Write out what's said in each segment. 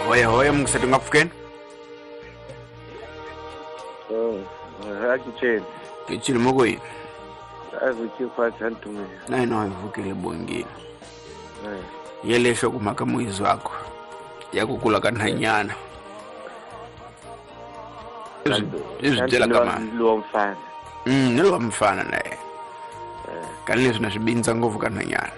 Hoya mngisethi ngafukeni? Akitsheni. Ngitshile mokoyini? Avuke kwaThantu mina. Nayi no ivukile bongile. Yelehlo kumaka moyizi wakho. Yakukula kanhanyana. Izitshela kama lo mfana. Nilo mfana naye. Kanileswi na swibinza ngopfu kanhanyana.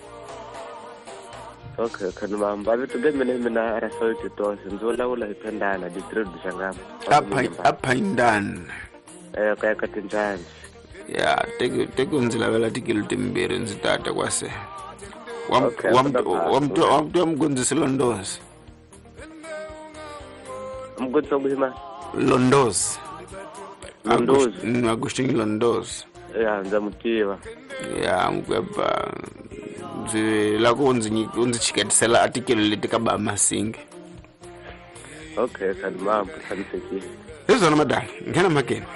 Okay, khani mamba vitu mina Rafael Tosi ndzolawula iphendana district Shangama. Apha indani. Kaya katinjani. Ya, teki ndzi lavela tikilo timbirhi ndzi tata kwase. Wamtu mgondzisi Londozi. Mgondzisi kubima? Londozi. Londozi. Agustin Londozi. Ya, nzamutiva. Ya, ngweba ndzi lako ndzi chiketisela article leti ka ba Masingi. Okay, khani mamba khanisekile. Izona madala, ngena makeni.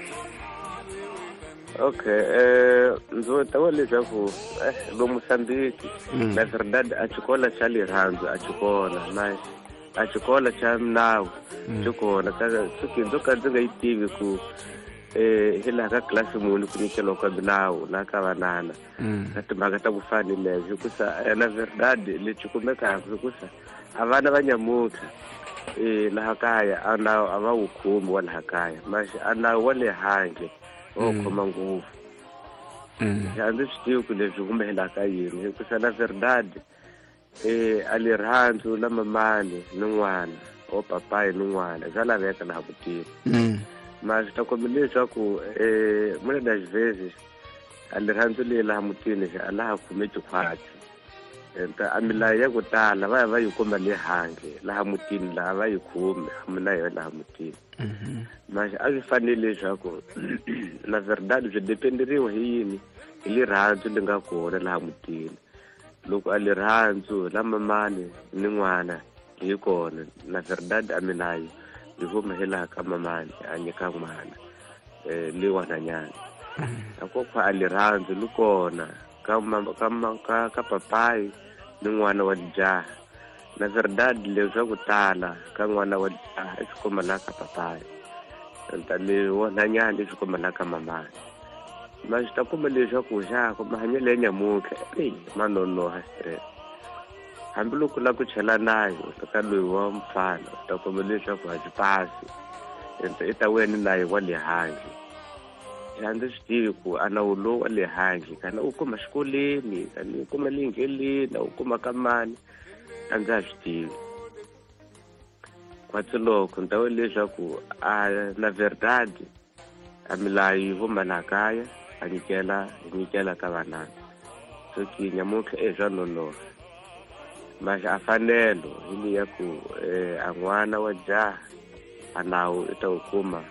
Okay, ndzotawela leswaku lo Mozambique na verdade a xikola xa Lirhandzu a xikona na a xikola xa Mnawu xikona suki ndzo ka ndzi nga yi tivi ku hi laha ka class muni ku nyikeliwa ka Mnawu na ka vanana ka timhaka ta ku fana lezo hikusa na verdade lexi kumekaka hikusa a vana va nyamutlha laha kaya a va wu khomi wa laha kaya masi a nawu wa le handle khoma nguvu. A ndzi swi tivi ku leswi humelelaka yini hikusa na verdade a Lirhandzu na mamani ni n'wana o papayi ni n'wana swa laveka laha mutini ma swi ta komba leswaku mune na xivhezi a Lirhandzu leyi laha mutini a laha khume xikhwati a milayo ya ku tala va yi kuma le handle laha mutini laha va yi khume mina yo laha mutini manje a swi fanele leswaku na verdade byi dependeriwa hi yini hi Lirhandzu li nga kona laha mutini loko a Lirhandzu la mamani ni n'wana hi kona na verdade a milayo yi vumela ka mamani a nyika n'wana le wananyana akopha a Lirhandzu li kona ka papayi ni n'wana wa jaha na verdade leswa ku tala ka n'wana wa jaha i xikoma la ka papayi le wananyana i xikoma la ka mamani ma swi ta kuma leswaku ku mahanyelo ya nyamutlha ma nonoha stress hambiloko la ku chela nayo ka loyi wa mfana u ta kuma leswaku a xi pasi i ta wena naye wa le handle a ndzi swi tivi ku a nawu lowu wa le handle kana u kuma xikoleni kana u kuma le ngheleni u kuma ka mani a ndzi a swi tivi kwatsiloko ni ta wena leswaku a na verdade a milayo yi vumba laha kaya a nyikela ka vanana so ki nyamutlha swa nonoha masi a fanelo hi liya ku a n'wana wa jaha a nawu i ta wu kuma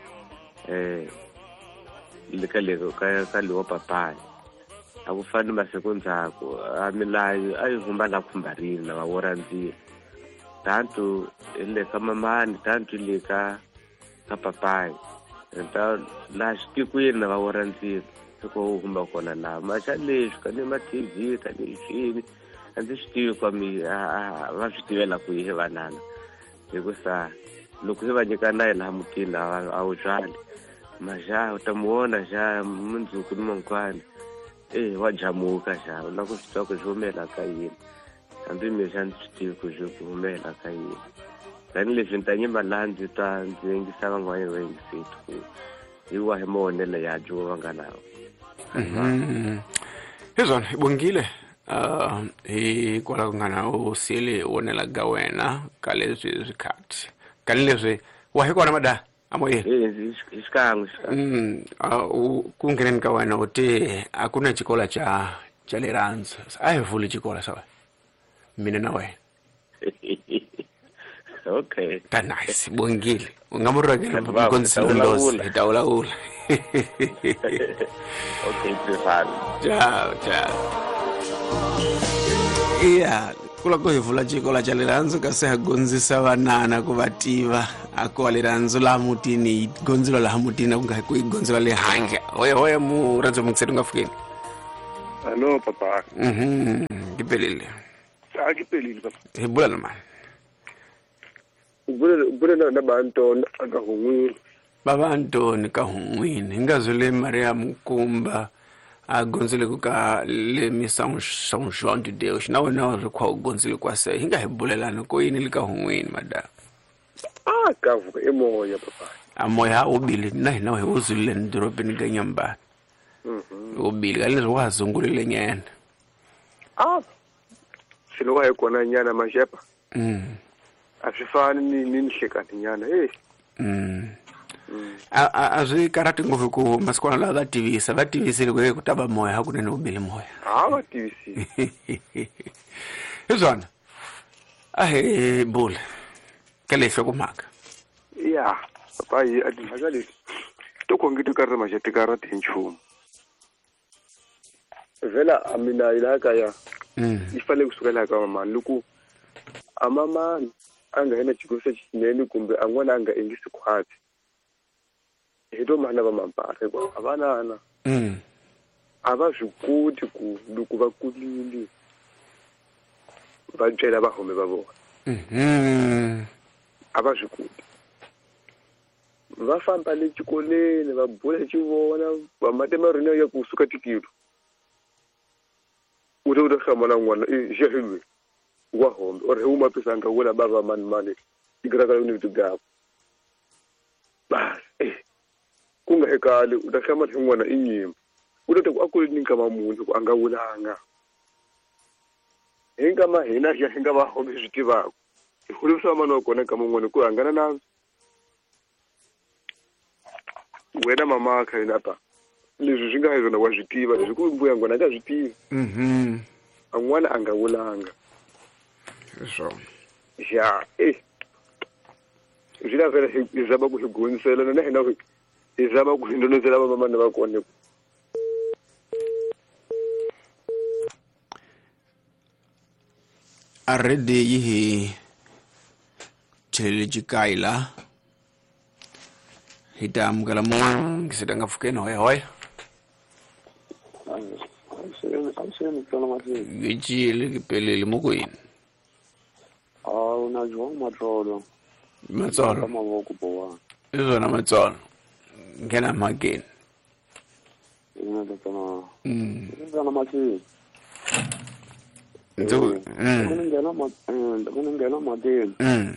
ka le wa papayi a ku fani masiku ndzhaku a milayo a yi vumba la khumbarini na vaworandzira tanto le ka mamani tanto le ka papayi laha xitikweni na vaworandzira siko wu vumba kona laha maxa leswi kani ma-TV kani swini a ndzi swi tivi va swi tivela ku hi vanana hikusa loko hi va nyika naye laha mutini a wu byali majaha u ta mu vona xa mundzuku ni mankwani wa jamuka xa u la ku swi twa ku swi humela ka yini hambi mexa ndzi swi tivi ku swi humela ka yini tanihileswi ni ta nyimba laha ndzi yingisa van'wana va yingiseti ku hi wahi mavonelo ya dyo va nga lawa izona ibongile hikwalaho nga na u siyele wonela ka wena ka leswi swikhathi kanileswi wa hi kona mada amoyeni xikan'we ku ngheneni ka wena u te a ku na xikola xa Lirhandzu a hi vuli xikola xa wena mina na wena okay ta nice bongile u nga mu rhangela mkondzisi Londozi hi ta vulavula okay tsifani ciao iya kula ko hi vula xikola xa Lirhandzu kasi ha gondzisa vanana ku va tiva a ko Lirhandzu laha mutini hi gondzilo laha mutini ku nga ku hi gondzilo le handle hoya mu rhandzu mukiseri nga fikeni Hello papa. Ke pelile. Ke pelile papa. He bula na mani. ubule na bantona akahungwini baba Antoni Kahungwini ingazole Maria Mukumba agonzile kuka le mi São João de Deus nawe re kwa ugonzile kwase ingahebulelana ko yini likahungwini madam kavuka emoya papa amoya ubili nawe uzule ndorobeni kanyamba ubili kalezo wazungulile nyana silowaye kona nyana mashepa asifani nini hlekani nyana azwi karati ngovu ku masikwana la vativisa kwe kutaba moya hakunene ubili moya vativisi izona ahe bule kalehlo kumaka ya papa yi adimhakalesi tokhongiti karre mashati karati nchumu vela amina ilaka ya ifale kusukela ka mama luku amamani angahena chikose chinene kumbe angwana anga ingisi khwathi hito mana ba mampare kwa abanana abazikuthi ku luku bakulili bantshela bahome babona abazikuthi bafamba le chikoleni babula chivona bamatema rino ya kusuka tikilo udo khamana ngwana jehilwe wa home or huma pisanga wala baba man igraka uni tugaba bas kunga ekale udakhama ngwana inyimba udote kwakulini kama muntu angawulanga engama hina ya ngaba home zitibako ihulusa mano kona kama ngwana ku angana nazo wena mama khaina pa leswi swi nga hi zona wa swi tiva leswi ku mbuya ngwana ka swi tiva an'wana a nga vulanga so ya swi la vela hi zama ku hi gonzela na hina hi zama ku hindonozela mama na va kone already yihi chileleji kaila hitam kalamu kisidanga fukeno hoy gijile kipelele mokoyini unajua matsolo mavoko bowa izona matsolo ngena mageni ngena machini ngena mageni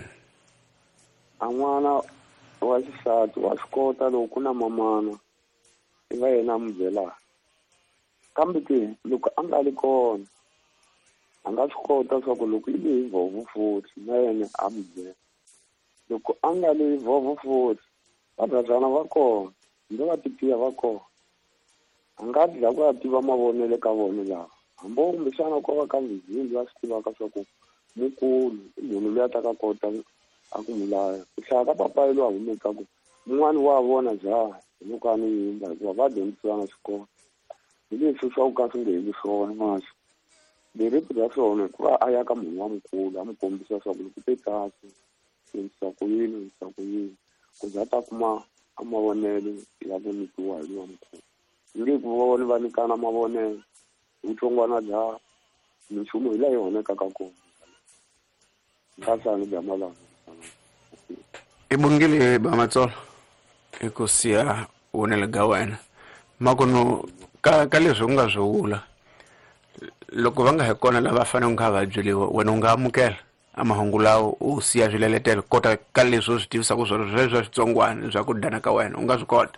an'wana wa xisati wa swi kota loko na mamana i nga yena mubyela kambe loko a nga ri kona a nga swi kota swa ku loko i le hi vhovo futhi na yena a mi byela loko a nga le hi vhovo futhi vabyazana va kona kumbe va titiya va kona a nga dlya ku ya tiva mavonele ka vona lawa hambo kumbexana ko va ka mizimbi va swi tivaka swa ku mukulu i munhu loyi a ta ka kota a ku mulaya ku hlaya ka papayi loyi a humekaku mun'wani wa vona jaha loko a ni yimba hikuva va dyondzisana xikolo hi leswi swa ku ka swi nga heli swona masi leripi ra swona hikuva a ya ka munhu wa mukulu a mi kombisa swa ku loko te kahle endlisa ku yini ku za ta kuma a mavonelo ya vonikiwa hi wa mukulu nge ku vona va nyikana mavonelo vutsongwana bya minchumu hi laha yi honekaka kona nkasani bya malava ibungile ba matsolo ekusiya wonela ga wena makuno ka leswi u nga swi vula loko va nga he kona lava fanele u nga va byeliwa wena u nga amukela amahungu lawo u siya swileletelo kota ka leswi u swi tivisaka swona sweswo switsongwana swa ku dana ka wena u nga swi kota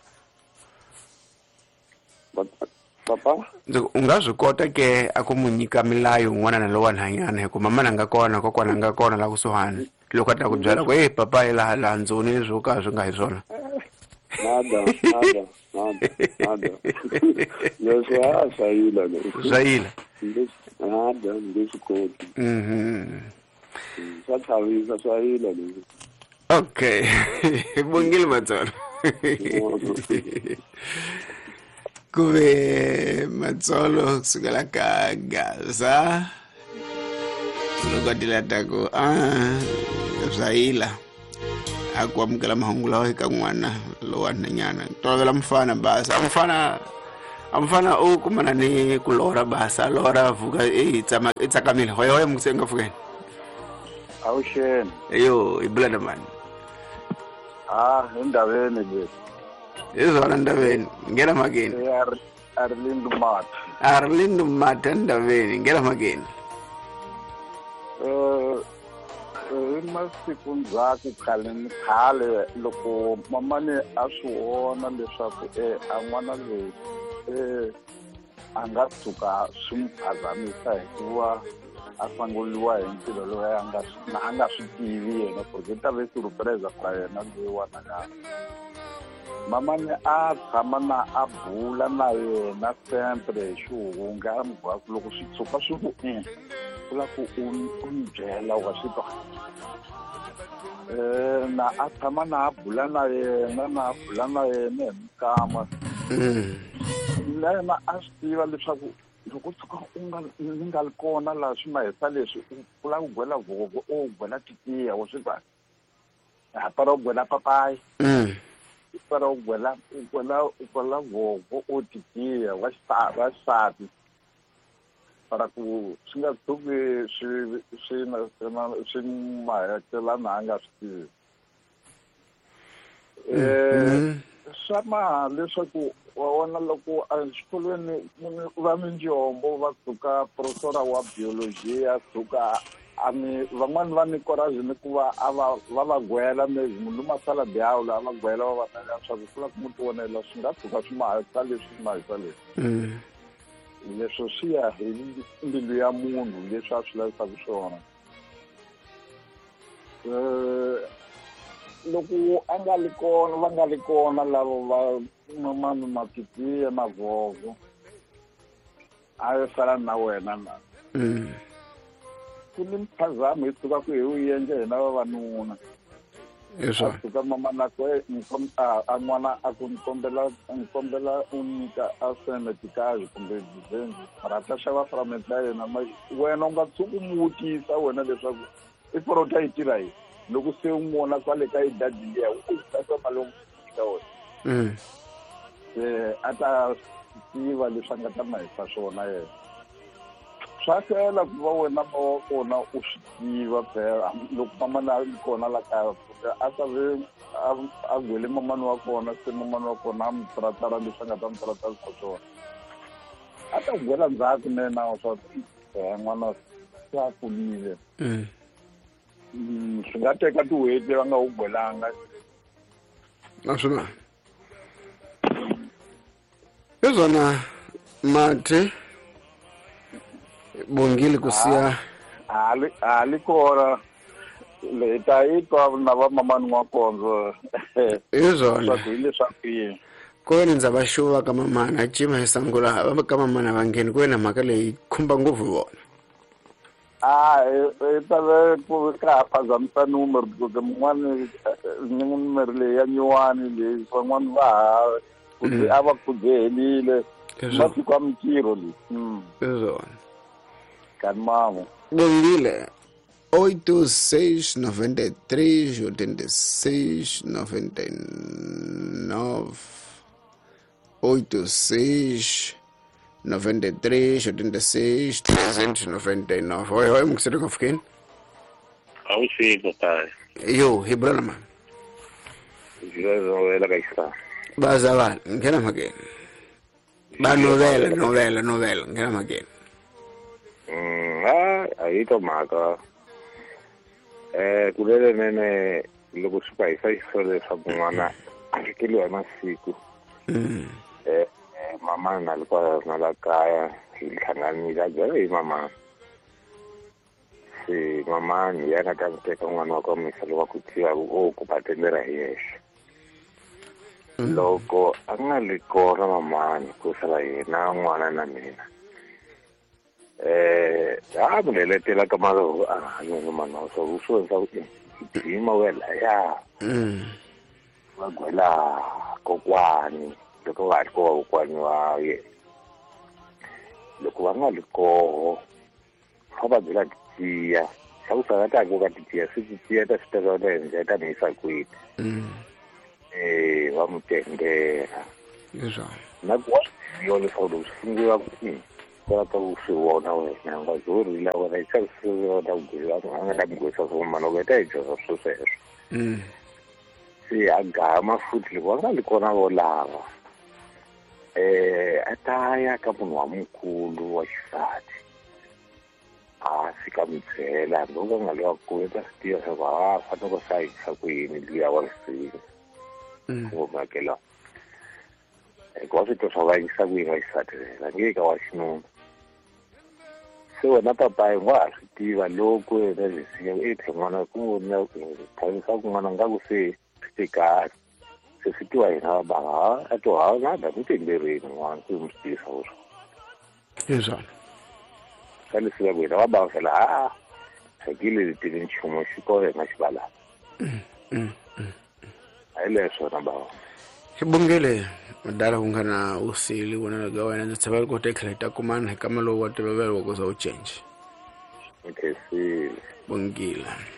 papa u nga swi kota ke a ku mu nyika milayo un'wana na lowa nhanyana hikuva mamana nga kona kokwana nga kona la kusuhani loko a ta ku byela ku papa yi laha ndzoni leswi u ka swi nga hi swona nada leswi a sayila sayila nada leswi koti swa chavisa sayila leswi okay bongile matsolo kube matsolo kusukela ka Gaza loko dilata ko sayila akwamukela mahungu lawa eka n'wana lowa nhanyana tolovela mfana basa amfana u kumana ni kulora basa lora vuka tsakamile hoyo muksenga fukeni Awusheni. Yo, ibulana man. Endaweni le. Izona ndabeni, ngena makeni. Arlindo Mat. Arlindo Mat ndabeni, ngena makeni. Masiku ndzhaku khale loko mamani a swi vona leswaku an'wana loyi a nga tshuka swi n'wi phazamisa hikuva a sangoliwa hi ntirho loyi a nga swi tivi yena porque ta ve surpresa ka yena loyiwana ka mamani a tshama na a bula na yena sempre hi xihunga a mugwaku loko swi tshuka swi ku ku la ku u n'wi byela wa swi twa na a tshama na a bula na yena hi mikama na yena a swi tiva leswaku loko tshuka ni nga ri kona laha swi mahisa leswi u lava ku gwela voko u gwela titiya wa swi twa para u gwela papayi para u gwela voko u titiya wa xisati para ku swi nga tshuki swi mahetelana a nga swi tivi swa leswaku wa vona loko exikolweni va minjombo va tshuka professora wa biology a tshuka van'wani va ni courage ni ku va va gwela maybe munhu masala biyawu la va gwela va va tala leswaku ku la ku muti wonela swi nga tshuka swi mahisa leswi leswo swi ya hi mbilu ya munhu leswi a swi lavisaka swona loko a nga li kona va nga li kona lavo va mamani matitiya na voko a yi fana na wena na ku ni mphazamo hi suka ku hi wu endle hina vavanuna a suka mamana kwe a n'wana a ku ni kombela u nyika a semetikazi kumbe dizenzi mara ta xava frament ya yena wena u nga tshuki mu vutisa wena leswaku i porota yi tirha yini loko se u n'wana kwale ka idadi liya u tasa malomu ka wena a ta tiva leswi a nga ta mahisa swona yena swa hlwela ku va wena ma wa kona u swi tiva phela loko mamani a ri kona la kaya a ta ve a gwele mamani wa kona se mamani wa kona a mi tsiratara leswi a nga ta mi tsiratarisa swona a ta gwela ndzhaku nena swa n'wana se a kulile swi nga teka tiwheti va nga wu gwelanga naswona izona Mati bongile kusiya ali kona leta itwa na va mamani wa konzo izona leswaku yini kweni ndza va xuva ka mamana a cima hi sangula ka mamana va ngheni kwena mhaka leyi khumba ngopfu vona ta ve ku ka phazamisa numero because mun'wani ni numero leyi ya nyuwani leyi van'wani va ha a va kudzehelile masiku a mintirho leyi izona kani mamo bongile 826 93 86 99 826 93 86 399 hoy mkusiri kufkin awusiko tayo yo hibrana man ngizowela kayisa bazabala ngena mageni ba novela ngena mageni ayito mhaka kulele nene loko swi va hi hlayisile leswaku n'wana a fikeliwa hi masiku mamani na na la kaya hi hlanganile a byela hi mamani se mamani ya nga ta n'wi teka n'wana wa ka misa loko ku tiva ku batendera hi yexe loko a nga li kona mamani ku sala yena n'wana na mina a mi leletela ka malo no mano so uso sa phima wela ya va gwela kokwani loko va ri kokwani wa ye loko va nga li koho fa va byela tiya sa ku sala ta ku ka tiya se tiya ta sitela lenze ta ni sa kwiti va mu tengera izona na ku yo le so lo sungula ku Kora ka u swi vona wena nga zurila wena i ka swi vona ngwela nga ta ngwesa swo mano veta i jo swo sweswo si agama futhi loko nga likona vo lava ataya ka munhu wa mukulu wa xisati fika mbyela loko nga lewa ku eta swi tiva swa ku fanele ku hlayisa ku yini luya wa risini ku makela kwa swi twa swa vanyisa ku yini wa xisati la nge ka wa xinuna se wena papa hi nga swi tiva loko yena lesiya n'wana ku na thavisa ku n'wana nga ku se tika se swi tiva hina bava a to ha na da mutendlerini n'wana ku mu tivisa swona yezwana ka lesiya ku yena va bava fela sakile leti ni nchumu xi ko yena xi vala a hi leswo na bava Xibongele madala ku nga na usili wona ga wena ndzi tsava ku tekela ta kumana hi kama lowu wa tivavela ku za u change okay si bongile